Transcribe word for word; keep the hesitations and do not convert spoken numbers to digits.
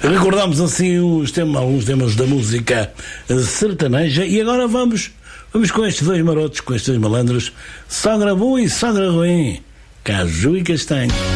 Recordamos assim os temas, alguns temas da música sertaneja e agora vamos, vamos com estes dois marotos, com estes dois malandros, Sogra Boa e Sogra Ruim, Caju e Castanho.